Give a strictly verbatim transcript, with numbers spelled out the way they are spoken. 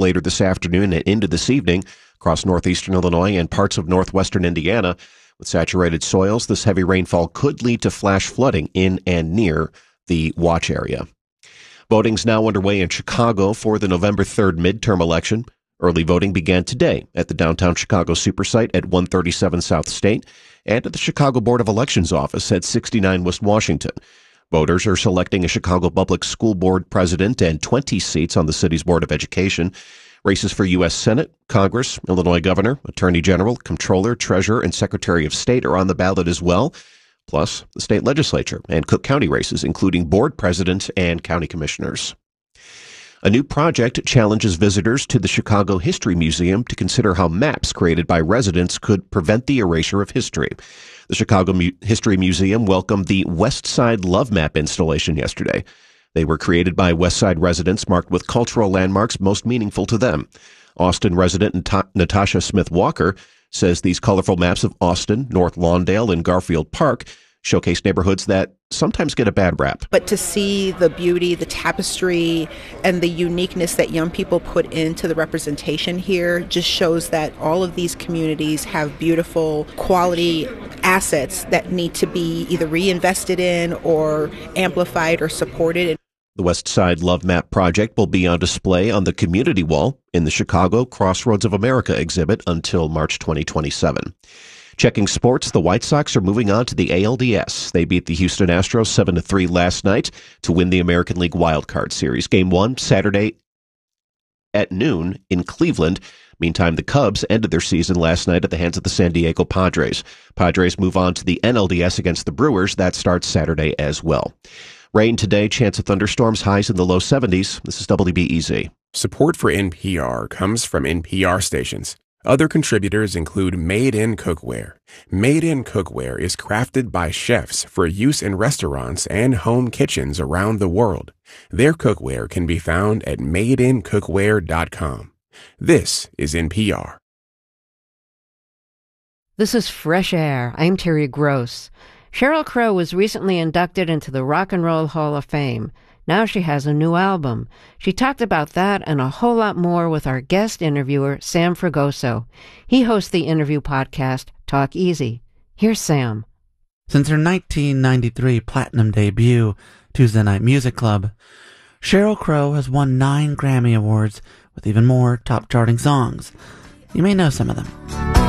later this afternoon and into this evening across northeastern Illinois and parts of northwestern Indiana. With saturated soils, this heavy rainfall could lead to flash flooding in and near the watch area. Voting's now underway in Chicago for the November third midterm election. Early voting began today at the downtown Chicago Supersite at one thirty-seven South State and at the Chicago Board of Elections office at sixty-nine West Washington. Voters are selecting a Chicago Public School Board president and twenty seats on the city's Board of Education. Races for U S Senate, Congress, Illinois Governor, Attorney General, Comptroller, Treasurer, and Secretary of State are on the ballot as well, plus the state legislature and Cook County races, including board president and county commissioners. A new project challenges visitors to the Chicago History Museum to consider how maps created by residents could prevent the erasure of history. The Chicago Mu- History Museum welcomed the West Side Love Map installation yesterday. They were created by West Side residents marked with cultural landmarks most meaningful to them. Austin resident Nat- Natasha Smith-Walker says these colorful maps of Austin, North Lawndale, and Garfield Park showcase neighborhoods that sometimes get a bad rap. But to see the beauty, the tapestry, and the uniqueness that young people put into the representation here just shows that all of these communities have beautiful quality assets that need to be either reinvested in or amplified or supported. The West Side Love Map project will be on display on the community wall in the Chicago Crossroads of America exhibit until March twenty twenty-seven. Checking sports, the White Sox are moving on to the A L D S. They beat the Houston Astros seven to three last night to win the American League Wild Card Series. Game one, Saturday at noon in Cleveland. Meantime, the Cubs ended their season last night at the hands of the San Diego Padres. Padres move on to the N L D S against the Brewers. That starts Saturday as well. Rain today, chance of thunderstorms, highs in the low seventies. This is W B E Z. Support for N P R comes from N P R stations. Other contributors include Made in Cookware. Made in Cookware is crafted by chefs for use in restaurants and home kitchens around the world. Their cookware can be found at made in cookware dot com. This is N P R. This is Fresh Air. I'm Terry Gross. Sheryl Crow was recently inducted into the Rock and Roll Hall of Fame. Now she has a new album. She talked about that and a whole lot more with our guest interviewer, Sam Fragoso. He hosts the interview podcast, Talk Easy. Here's Sam. Since her nineteen ninety-three platinum debut, Tuesday Night Music Club, Sheryl Crow has won nine Grammy Awards with even more top-charting songs. You may know some of them.